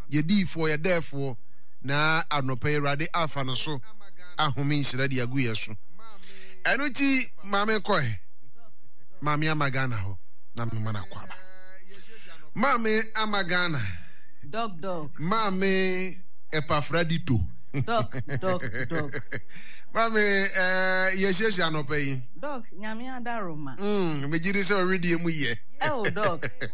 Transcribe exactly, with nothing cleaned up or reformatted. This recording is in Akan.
Yedi for ye therefore na anope rade afa no so ahome nhyira de agu yeso. Eno ti mame koy. Mame amagana ho na me mana kwaba. Mame amagana. Dog dog. Mame Epafradito. Dog dog dog. Mame eh yesheshe anope yi. Dog nyame adaroma. Mm, me jiri se already emu ye. Oh dog.